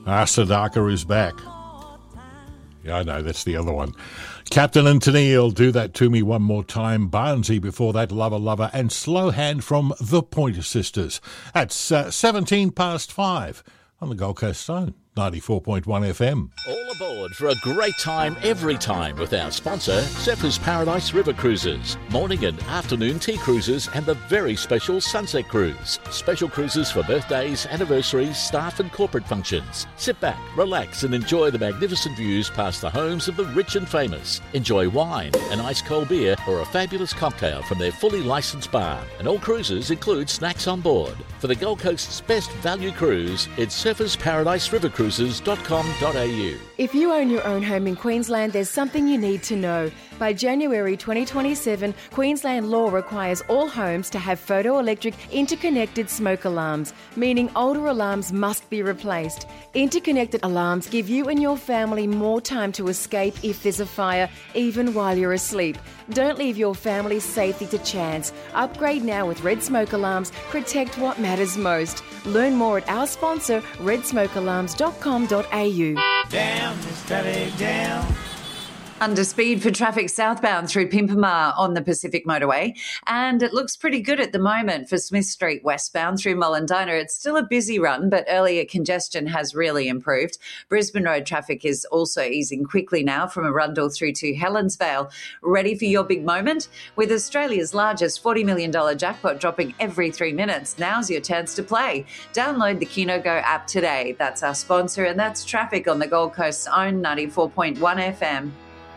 Sadaka is back. Yeah, I know, that's the other one. Captain and Tennille, Do That To Me One More Time. Barnsey before that, Lover, Lover, and Slow Hand from the Pointer Sisters. That's 17 past 5 on the Gold Coast Zone, 94.1 FM. All aboard for a great time every time with our sponsor, Zephyrs Paradise River Cruises. Morning and afternoon tea cruises and the very special Sunset Cruise. Special cruises for birthdays, anniversaries, staff and corporate functions. Sit back, relax and enjoy the magnificent views past the homes of the rich and famous. Enjoy wine, an ice cold beer or a fabulous cocktail from their fully licensed bar. And all cruises include snacks on board. For the Gold Coast's best value cruise, it's Surfers Paradise River Cruises.com.au. If you own your own home in Queensland, there's something you need to know. By January 2027, Queensland law requires all homes to have photoelectric interconnected smoke alarms, meaning older alarms must be replaced. Interconnected alarms give you and your family more time to escape if there's a fire, even while you're asleep. Don't leave your family's safety to chance. Upgrade now with Red Smoke Alarms. Protect what matters most. Learn more at our sponsor, redsmokealarms.com.au. Down, steady down. Under speed for traffic southbound through Pimpamar on the Pacific Motorway. And it looks pretty good at the moment for Smith Street westbound through Mullendina. It's still a busy run, but earlier congestion has really improved. Brisbane Road traffic is also easing quickly now from Arundel through to Helensvale. Ready for your big moment? With Australia's largest $40 million jackpot dropping every 3 minutes, now's your chance to play. Download the Keno Go app today. That's our sponsor, and that's traffic on the Gold Coast's own 94.1 FM.